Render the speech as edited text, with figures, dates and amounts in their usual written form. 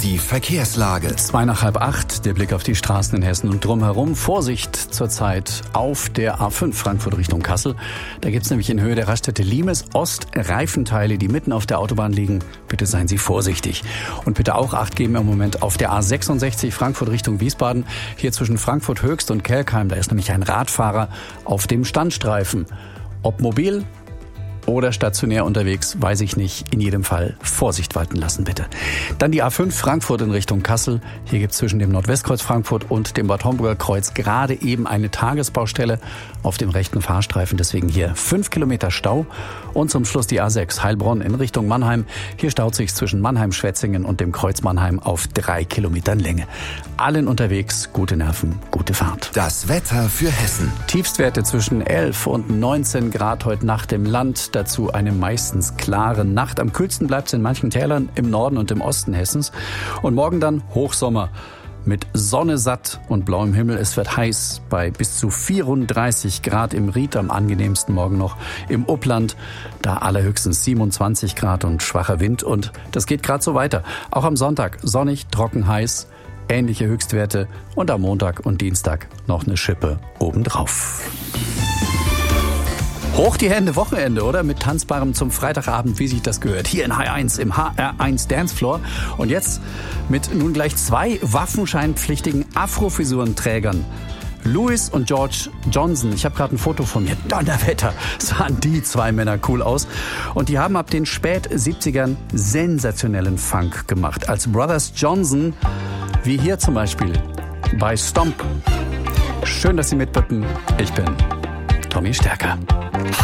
Die Verkehrslage. 7:55, der Blick auf die Straßen in Hessen und drumherum. Vorsicht zurzeit auf der A5 Frankfurt Richtung Kassel. Da gibt es nämlich in Höhe der Raststätte Limes Ost Reifenteile, die mitten auf der Autobahn liegen. Bitte seien Sie vorsichtig. Und bitte auch Acht geben im Moment auf der A66 Frankfurt Richtung Wiesbaden. Hier zwischen Frankfurt Höchst und Kelkheim, da ist nämlich ein Radfahrer auf dem Standstreifen. Ob mobil oder stationär unterwegs, weiß ich nicht. In jedem Fall Vorsicht walten lassen, bitte. Dann die A5 Frankfurt in Richtung Kassel. Hier gibt es zwischen dem Nordwestkreuz Frankfurt und dem Bad Homburger Kreuz gerade eben eine Tagesbaustelle auf dem rechten Fahrstreifen. Deswegen hier 5 Kilometer Stau. Und zum Schluss die A6 Heilbronn in Richtung Mannheim. Hier staut sich zwischen Mannheim-Schwetzingen und dem Kreuz Mannheim auf 3 Kilometern Länge. Allen unterwegs, gute Nerven, gute Fahrt. Das Wetter für Hessen. Tiefstwerte zwischen 11 und 19 Grad heute Nacht im Land. Dazu eine meistens klare Nacht. Am kühlsten bleibt es in manchen Tälern im Norden und im Osten Hessens. Und morgen dann Hochsommer mit Sonne satt und blauem Himmel. Es wird heiß bei bis zu 34 Grad im Ried, am angenehmsten morgen noch im Uppland. Da allerhöchstens 27 Grad und schwacher Wind. Und das geht gerade so weiter. Auch am Sonntag sonnig, trocken, heiß. Ähnliche Höchstwerte. Und am Montag und Dienstag noch eine Schippe obendrauf. Hoch die Hände, Wochenende, oder? Mit Tanzbarem zum Freitagabend, wie sich das gehört. Hier in H1 im HR1 Dancefloor. Und jetzt mit nun gleich 2 waffenscheinpflichtigen Afrofisurenträgern. Louis und George Johnson. Ich habe gerade ein Foto von mir. Donnerwetter, sahen die 2 Männer cool aus. Und die haben ab den Spät-70ern sensationellen Funk gemacht. Als Brothers Johnson, wie hier zum Beispiel bei Stomp. Schön, dass Sie mitwirken. Ich bin Tommy Stärker.